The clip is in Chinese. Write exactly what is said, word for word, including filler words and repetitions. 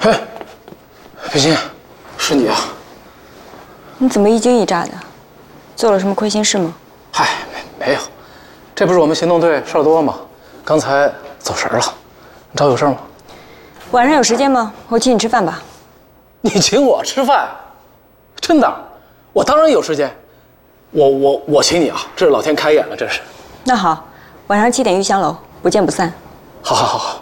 嘿，北京，是你啊？ 你怎么一惊一乍的？做了什么亏心事吗？ 嗨，没没有，这不是我们行动队事儿多吗？刚才走神了。你找我有事吗？ 晚上有时间吗？我请你吃饭吧。 你请我吃饭？真的？我当然有时间。我我我请你啊！这是老天开眼了，这是。 那好，晚上七点玉香楼，不见不散。 好好好好。